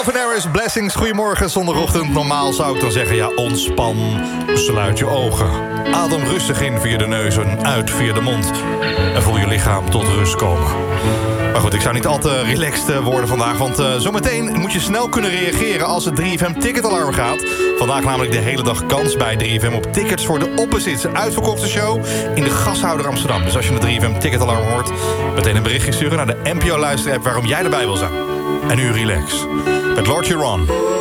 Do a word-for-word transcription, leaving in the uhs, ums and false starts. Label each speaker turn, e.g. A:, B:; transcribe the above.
A: Calvin Harris, Blessings, goedemorgen, zondagochtend. Normaal zou ik dan zeggen, ja, ontspan, sluit je ogen. Adem rustig in via de neus en uit via de mond. En voel je lichaam tot rust komen. Maar goed, ik zou niet al te relaxed worden vandaag... want uh, zometeen moet je snel kunnen reageren als het drie F M ticketalarm gaat. Vandaag namelijk de hele dag kans bij drie F M op tickets voor de Opposites. Uitverkochte show in de Gashouder Amsterdam. Dus als je de drie F M ticketalarm hoort... meteen een berichtje sturen naar de N P O luisterapp waarom jij erbij wil zijn. En nu relax. Met Lord Huron.